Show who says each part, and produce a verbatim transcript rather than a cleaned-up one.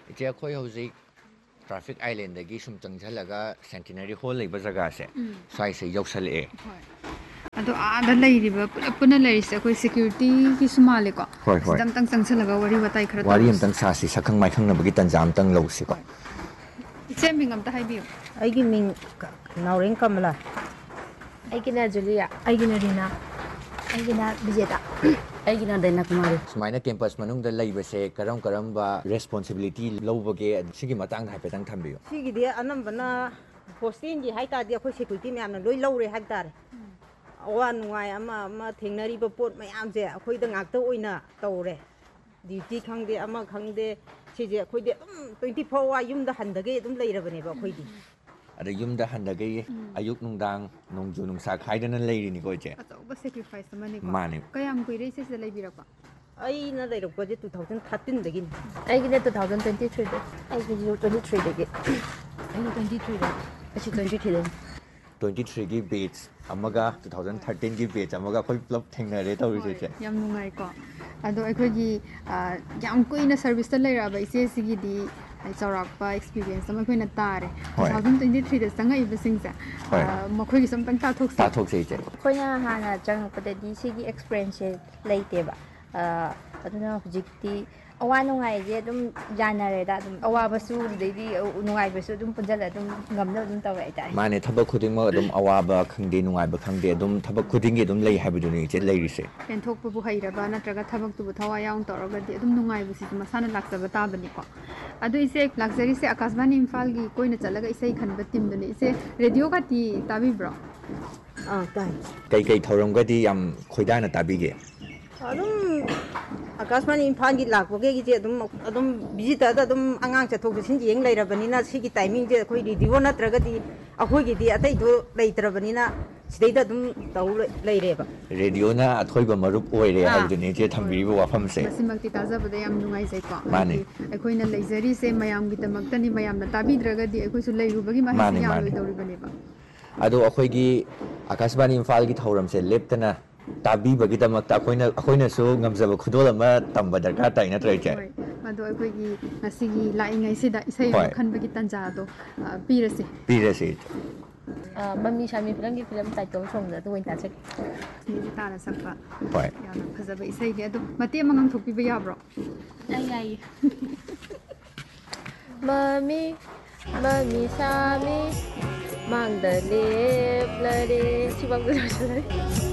Speaker 1: इचे अखोई हौजिक traffic island दगी सुम चंगझलगा centenary hall लेबा जगह से स्वाई से यौसलए
Speaker 2: अदो आदा लेरिबा पुला पुना लेरिसे अखोई सिक्योरिटी की सुमाले को सिदंग तंग चंगझलगा वरी वताई खरा
Speaker 1: वारी अमतंग सासी सखंग माइखंग नबगी तंजाम तंग लौसी को
Speaker 2: इचे मिंग अमता हाइबियो
Speaker 3: आइगी मिंग नाउरेंग कमला
Speaker 4: आइगिना जुलिया
Speaker 3: आइगिना रीना
Speaker 4: आइगिना विजेता आइगिना दैना कुमारी
Speaker 1: सुमाइना कैंपस मनुंग द लैबसे करम करम बा रेस्पॉन्सिबिलिटी लौबगे सिगी मतंग हाइपेतंग थंबियो
Speaker 3: सिगिदे अनंबना होस्टेल की हाइतादि अखोई सिक्योरिटी मैम लोई लौरे हाइतारे अवा नुवाई अमा अमा थेंगनरीबा पोट मयामसे अखोइदा ngakta ओइना तौरे ड्यूटी खंगदे अमा खंगदे सिजे अखोइदे अदुम ट्वेंटी फोर आवर युमदा हंदगे अदुम लेरबनेबा अखोइदि
Speaker 1: अरे युमदा हंदगे अयुक नुंदांग नोंजु नुंसा खाइदना लेरिनी को इचे
Speaker 2: अचौबा सैक्रिफाइस अमने को
Speaker 1: माने
Speaker 2: कयाम कुइरे से लेबिरपा
Speaker 3: अइना लेरपजे two thousand thirteen दगिन
Speaker 4: आइगिना two thousand twenty three दे आइगिना ट्वेंटी थ्री दगे आइगिना ट्वेंटी थ्री दे अच्छी ट्वेंटी थ्री दे
Speaker 1: ट्वेंटी थ्री की बेच अमगा टू थाउजेंड थर्टीन की बेच अमगा कोई प्लब थेंगनरे तौरिसे
Speaker 2: याम नुंगाई को अदो अखोगी याम कुइना सर्विस त लेराबा इसे सिगिदी चौरापा एक्सपीरियंस अमा कोइना तारे two thousand twenty three the संगाइबा सिंगसा मखोगी समतंग ताथोक
Speaker 1: ताथोक से इचे
Speaker 4: कोइना हाना चंगपददी सिगी एक्सपीरियंस लेतेबा अदुना हुजिक्ति अवा नुंगाइजे अदुम जानारेदा अदुम अवाबसु देदी नुंगाइबसु अदुम पुंजल अदुम गमना अदुम तवे आइतारे
Speaker 1: माने थबक खुदिंग म अदुम अवाबा खंगदे नुंगाइबा खंगदे अदुम थबक खुदिंग अदुम लई हाबिदुनी इचे लेरिसे
Speaker 2: पेंथोकपबु हैरबा नत्रगा थबक तुबु थवा याउं तौरगदि अदुम नुंगाइबसि मसाना लाक्सबा ताबनिको अदु इसे लग्जरी से आकाशवाणी इम्फाल की कोइना चलगा इसे खनबा टीमदुनी इसे रेडियो का ती ताबिब्रो
Speaker 3: आ ताई
Speaker 1: कई कई थौरमगदि याम खोइदाना ताबिगे
Speaker 3: अदुम आकाशवाणी इम्फाल की लाखबगे गिजे अदुम अदुम विजिटर दा अदुम अंगांग चथोक सिन येंग लेरबनिना सिगी टाइमिंग जे अखोई रेडियो नत्रगदि अखोइगिदि अतै दो लेतरबनिना सिदैदा अदुम तौ लेरेबा
Speaker 1: रेडियो ना अथोइबा मरुप ओइरे हाबिदुनी जे थंबिरिबो वाफम से
Speaker 2: मसिमक्ति ताजाबदा याम नुंगाइ जैको
Speaker 1: माने
Speaker 2: अखोइना लेजरी से मयाम गी तमक्तनी मयामना ताबिद्रगदि अखोइसु लेरुबगी माहिती याम लोइदौरिबनेबा
Speaker 1: अदो अखोइगी आकाशवाणी इम्फाल की थौरम से लेप्तना ताबी बगी तमक्ता अखोइना अखोइनासु ngamjaba खुदोल अमा तंबा दरकार ताइ नत्र इचे
Speaker 2: मदो अखोइगी ngasiगी लाइङै सिदा इसै खनबगी तंजा दो पिरसे
Speaker 1: पिरसे
Speaker 4: मम्मी शामी फिल्म की फिल्म टाइटल सॉन्ग दा तो वइता चेक
Speaker 2: नि ताना सकपा
Speaker 1: होय
Speaker 2: याना फजबा इसै दे अदो मते मंगम थोपिबा याब्रो
Speaker 4: आई आई मम्मी मम्मी शामी मांगदले प्लरे सिबंग